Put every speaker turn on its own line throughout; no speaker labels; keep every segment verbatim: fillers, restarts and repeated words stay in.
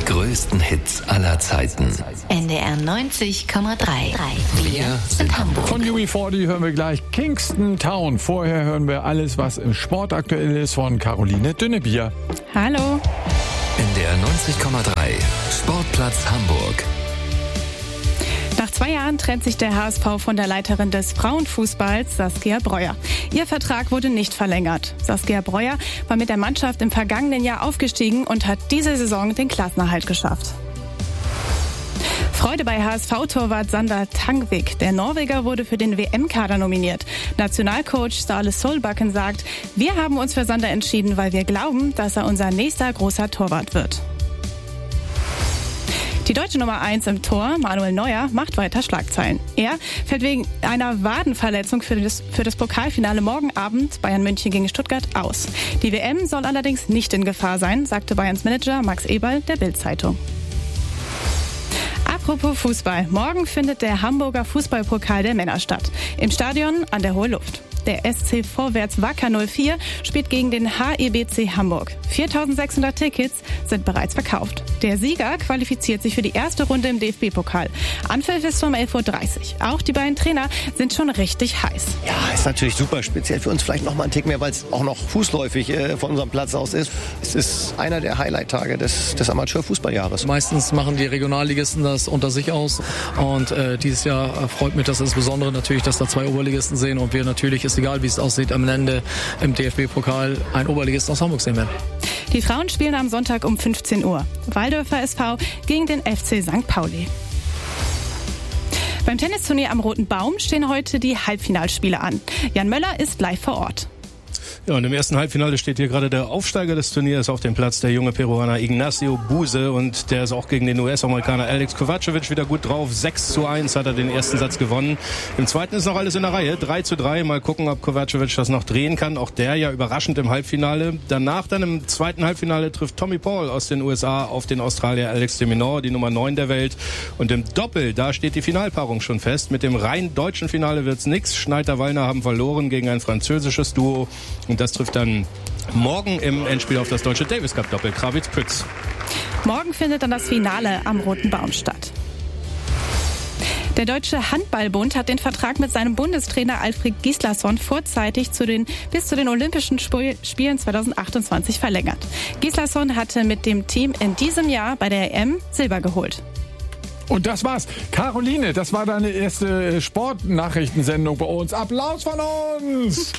größten Hits aller Zeiten.
N D R neunzig Komma drei. Wir sind Hamburg.
Von U B vierzig hören wir gleich Kingston Town. Vorher hören wir alles, was im Sport aktuell ist, von Caroline Dünnebier.
Hallo.
N D R neunzig Komma drei. Sportplatz Hamburg.
Nach zwei Jahren trennt sich der H S V von der Leiterin des Frauenfußballs, Saskia Breuer. Ihr Vertrag wurde nicht verlängert. Saskia Breuer war mit der Mannschaft im vergangenen Jahr aufgestiegen und hat diese Saison den Klassenerhalt geschafft. Freude bei H S V-Torwart Sander Tangvik. Der Norweger wurde für den W M-Kader nominiert. Nationalcoach Ståle Solbakken sagt, wir haben uns für Sander entschieden, weil wir glauben, dass er unser nächster großer Torwart wird. Die deutsche Nummer eins im Tor, Manuel Neuer, macht weiter Schlagzeilen. Er fällt wegen einer Wadenverletzung für das, für das Pokalfinale morgen Abend Bayern München gegen Stuttgart aus. Die W M soll allerdings nicht in Gefahr sein, sagte Bayerns Manager Max Eberl der Bild-Zeitung. Apropos Fußball. Morgen findet der Hamburger Fußballpokal der Männer statt. Im Stadion an der Hohe Luft. Der S C Vorwärts Wacker null vier spielt gegen den H E B C Hamburg. viertausendsechshundert Tickets sind bereits verkauft. Der Sieger qualifiziert sich für die erste Runde im D F B-Pokal. Anpfiff ist um elf Uhr dreißig. Auch die beiden Trainer sind schon richtig heiß.
Ja, ist natürlich super, speziell für uns vielleicht noch mal einen Tick mehr, weil es auch noch fußläufig äh, von unserem Platz aus ist. Es ist einer der Highlight-Tage des, des Amateurfußballjahres.
Meistens machen die Regionalligisten das unter sich aus und äh, dieses Jahr freut mich das insbesondere natürlich, dass da zwei Oberligisten sehen und wir natürlich, ist egal wie es aussieht, am Ende im D F B-Pokal ein Oberligist aus Hamburg sehen werden.
Die Frauen spielen am Sonntag um fünfzehn Uhr. Waldorfer S V gegen den F C Sankt Pauli. Beim Tennisturnier am Roten Baum stehen heute die Halbfinalspiele an. Jan Möller ist live vor Ort.
Ja, und im ersten Halbfinale steht hier gerade der Aufsteiger des Turniers auf dem Platz, der junge Peruaner Ignacio Buse. Und der ist auch gegen den U S-Amerikaner Alex Kovacevic wieder gut drauf. sechs zu eins hat er den ersten Satz gewonnen. Im zweiten ist noch alles in der Reihe. drei zu drei. Mal gucken, ob Kovacevic das noch drehen kann. Auch der ja überraschend im Halbfinale. Danach dann im zweiten Halbfinale trifft Tommy Paul aus den U S A auf den Australier Alex de Minaur, die Nummer neun der Welt. Und im Doppel, da steht die Finalpaarung schon fest. Mit dem rein deutschen Finale wird's nix. Schneider-Wallner haben verloren gegen ein französisches Duo. Und das trifft dann morgen im Endspiel auf das deutsche Davis Cup Doppel Krawitz-Pütz.
Morgen findet dann das Finale am Roten Baum statt. Der Deutsche Handballbund hat den Vertrag mit seinem Bundestrainer Alfred Gislason vorzeitig zu den, bis zu den Olympischen Spielen zweitausendachtundzwanzig verlängert. Gislason hatte mit dem Team in diesem Jahr bei der E M Silber geholt.
Und das war's. Caroline, das war deine erste Sportnachrichtensendung bei uns. Applaus von uns!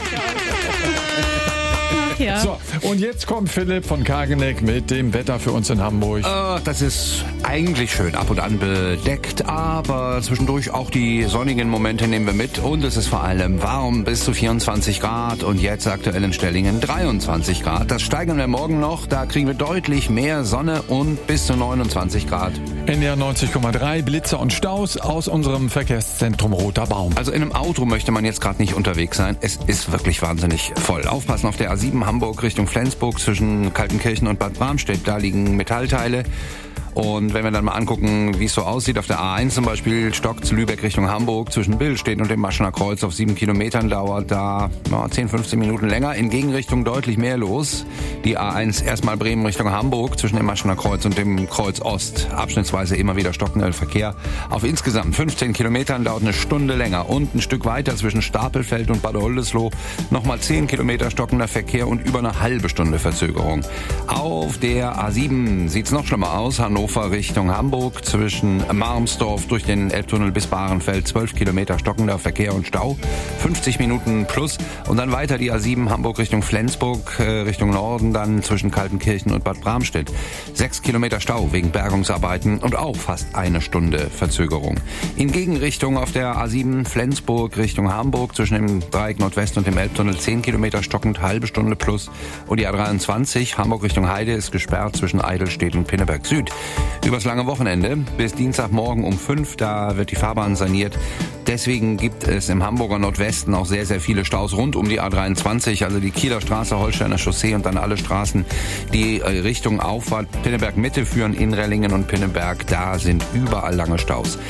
Ja.
So, und jetzt kommt Philipp von Kageneck mit dem Wetter für uns in Hamburg.
Äh, das ist eigentlich schön, ab und an bedeckt, aber zwischendurch auch die sonnigen Momente nehmen wir mit. Und es ist vor allem warm, bis zu vierundzwanzig Grad und jetzt aktuell in Stellingen dreiundzwanzig Grad. Das steigern wir morgen noch, da kriegen wir deutlich mehr Sonne und bis zu neunundzwanzig Grad.
N D R neunzig Komma drei, Blitzer und Staus aus unserem Verkehrszentrum Roter Baum.
Also in einem Auto möchte man jetzt gerade nicht unterwegs sein. Es ist wirklich wahnsinnig voll. Aufpassen auf der A sieben Hamburg Richtung Flensburg zwischen Kaltenkirchen und Bad Bramstedt. Da liegen Metallteile. Und wenn wir dann mal angucken, wie es so aussieht, auf der A eins zum Beispiel, Stock zu Lübeck Richtung Hamburg, zwischen Billstedt und dem Maschener Kreuz auf sieben Kilometern dauert da ja, zehn, fünfzehn Minuten länger. In Gegenrichtung deutlich mehr los. Die A eins erstmal Bremen Richtung Hamburg, zwischen dem Maschener Kreuz und dem Kreuz Ost. Abschnittsweise immer wieder stockender Verkehr. Auf insgesamt fünfzehn Kilometern dauert eine Stunde länger. Und ein Stück weiter zwischen Stapelfeld und Bad Oldesloe nochmal zehn Kilometer stockender Verkehr und über eine halbe Stunde Verzögerung. Auf der A sieben sieht's noch schlimmer aus. Hannover Richtung Hamburg zwischen Marmsdorf durch den Elbtunnel bis Bahrenfeld zwölf Kilometer stockender Verkehr und Stau, fünfzig Minuten plus und dann weiter die A sieben Hamburg Richtung Flensburg, äh, Richtung Norden dann zwischen Kaltenkirchen und Bad Bramstedt. sechs Kilometer Stau wegen Bergungsarbeiten und auch fast eine Stunde Verzögerung. In Gegenrichtung auf der A sieben Flensburg Richtung Hamburg zwischen dem Dreieck Nordwest und dem Elbtunnel zehn Kilometer stockend, halbe Stunde plus und die A dreiundzwanzig Hamburg Richtung Heide ist gesperrt zwischen Eidelstedt und Pinneberg Süd. Übers lange Wochenende bis Dienstagmorgen um fünf, da wird die Fahrbahn saniert. Deswegen gibt es im Hamburger Nordwesten auch sehr, sehr viele Staus rund um die A dreiundzwanzig, also die Kieler Straße, Holsteiner Chaussee und dann alle Straßen, die Richtung Auffahrt Pinneberg Mitte führen, in Rellingen und Pinneberg, da sind überall lange Staus.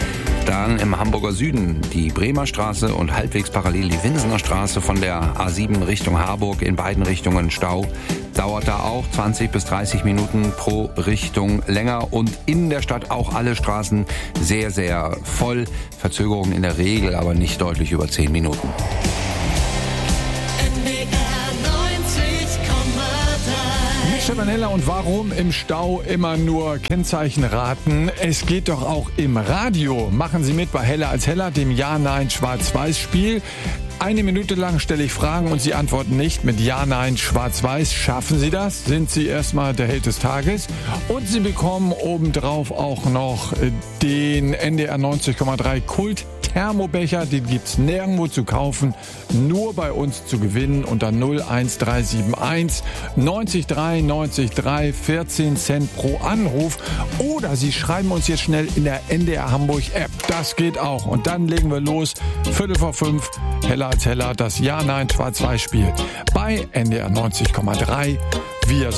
Dann im Hamburger Süden die Bremer Straße und halbwegs parallel die Winsener Straße von der A sieben Richtung Harburg, in beiden Richtungen Stau. Dauert da auch zwanzig bis dreißig Minuten pro Richtung länger und in der Stadt auch alle Straßen sehr, sehr voll. Verzögerungen in der Regel aber nicht deutlich über zehn Minuten.
Stefan Heller, und warum im Stau immer nur Kennzeichen raten? Es geht doch auch im Radio. Machen Sie mit bei Heller als Heller, dem Ja-Nein-Schwarz-Weiß-Spiel. Eine Minute lang stelle ich Fragen und Sie antworten nicht mit Ja, Nein, Schwarz-Weiß. Schaffen Sie das? Sind Sie erstmal der Held des Tages? Und Sie bekommen obendrauf auch noch den N D R neunzig Komma drei Kult Thermobecher, den gibt's nirgendwo zu kaufen, nur bei uns zu gewinnen unter null eins drei sieben eins neunzig drei neunzig drei vierzehn Cent pro Anruf. Oder Sie schreiben uns jetzt schnell in der N D R Hamburg App. Das geht auch. Und dann legen wir los. Viertel vor fünf, Heller als Heller, das Ja-Nein-Schwarz-Weiß-Spiel bei N D R neunzig Komma drei. Wir